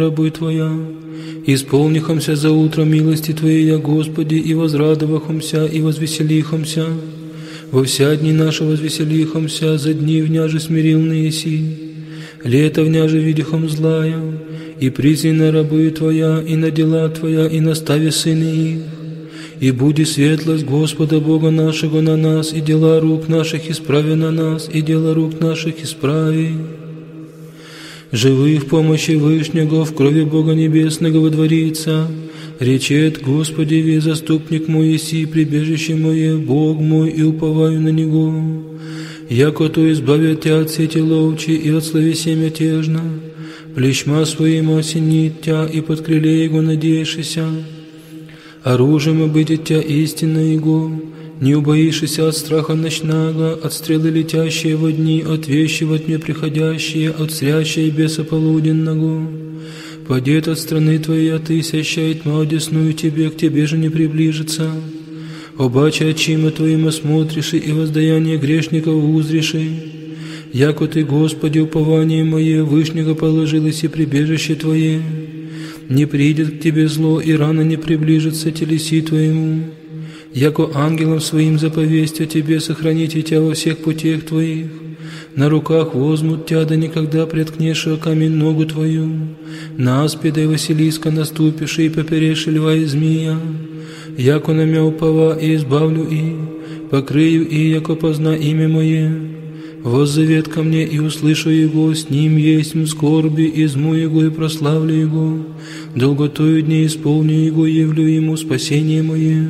рабы Твоя. Исполнихомся за утро милости Твоей, Господи, и возрадовахомся, и возвеселихомся. Во вся дни наши возвеселихомся, за дни вняже смирилные си. Лето вняже видихом злая, и призвана рабы Твоя, и на дела Твоя, и настави сыны их. И буди светлость Господа Бога нашего на нас, и дела рук наших исправи на нас, и дела рук наших исправи. Живы в помощи Вышнего, в крови Бога Небесного водворится. Речет: Господи, ви заступник мой еси, прибежище мое, Бог мой, и уповаю на Него. Яко то избавит Тя от сети ловчи и от словеси мятежно. Плечма своим осенит Тя, и под крыле Его надеешься. Оружием обидит Тя истинно Его, не убоишься от страха ночного, от стрелы летящие во дни, от вещи во тьме приходящие, от зрящей беса полуденного. Падет от страны Твоей, а Ты сящает тьма одесную Тебе, к Тебе же не приближится. Обаче очима Твоим осмотришь, и воздаяние грешников узришь. Яко Ты, Господи, упование мое, Вышнего положилось и прибежище Твое. Не придет к Тебе зло, и рано не приближится телеси Твоему. Яко ангелом своим заповесть о Тебе сохраните Тя во всех путях Твоих. На руках возьмут Тя, да никогда преткнешь о камень ногу Твою. На аспида и Василиска наступишь, и поперешь льва и змея. Яко на мя упова, и избавлю и, покрыю и, яко позна имя Мое. Воззовет ко мне, и услышу Его, с Ним есть в скорби, изму Его и прославлю Его. Долготою дней исполню Его, явлю Ему спасение Мое.